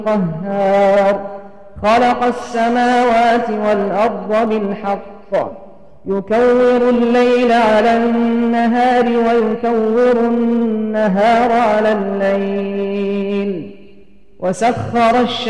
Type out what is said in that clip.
قهار خلق السماوات والأرض بالحق يكور الليل على النهار ويكور النهار على الليل وسخر الشمس